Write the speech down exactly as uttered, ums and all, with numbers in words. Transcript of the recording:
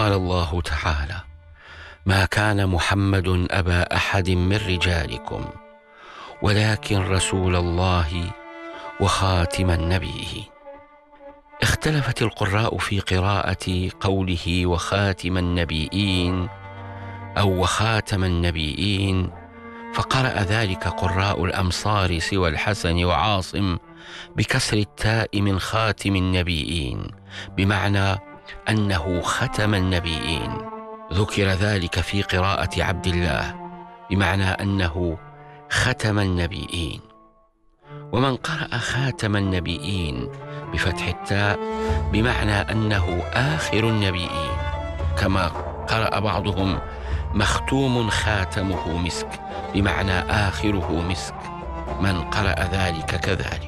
قال الله تعالى: ما كان محمد أبا أحد من رجالكم ولكن رسول الله وخاتم النبيين. اختلفت القراء في قراءة قوله وخاتم النبيين أو وخاتم النبيين، فقرأ ذلك قراء الأمصار سوى الحسن وعاصم بكسر التاء من خاتم النبيين، بمعنى أنه ختم النبيين. ذكر ذلك في قراءة عبد الله بمعنى أنه ختم النبيين. ومن قرأ خاتم النبيين بفتح التاء بمعنى أنه آخر النبيين، كما قرأ بعضهم مختوم خاتمه مسك بمعنى آخره مسك، من قرأ ذلك كذلك.